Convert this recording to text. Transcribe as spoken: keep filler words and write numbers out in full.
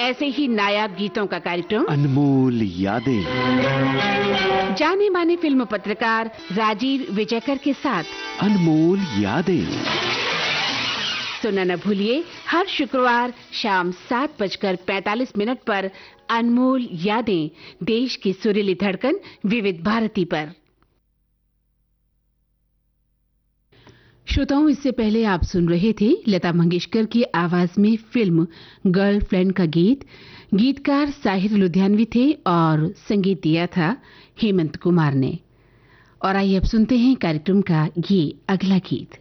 ऐसे ही नायाब गीतों का कार्यक्रम अनमोल यादें, जाने माने फिल्म पत्रकार राजीव विजयकर के साथ अनमोल यादें। सुनना न भूलिए हर शुक्रवार शाम सात बजकर पैंतालीस मिनट पर अनमोल यादें, देश की सुरीली धड़कन विविध भारती पर। श्रोताओं, इससे पहले आप सुन रहे थे लता मंगेशकर की आवाज में फिल्म गर्लफ्रेंड का गीत। गीतकार साहिर लुधियानवी थे और संगीत दिया था हेमंत कुमार ने। और आइए अब सुनते हैं कार्यक्रम का ये अगला गीत।